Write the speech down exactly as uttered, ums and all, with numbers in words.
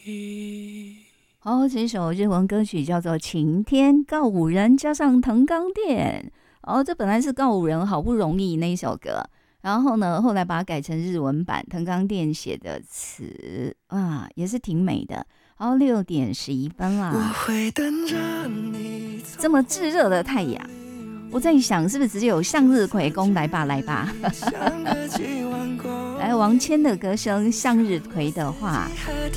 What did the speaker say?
好，这首日文歌曲叫做《晴天》，告五人加上藤冈靛。哦，这本来是告五人好不容易那一首歌，然后呢，后来把它改成日文版，藤冈靛写的词啊，也是挺美的。好，六点十一分啦。这么炙热的太阳，我在想是不是只有向日葵公来吧来吧。来，王谦的歌声，向日葵的话，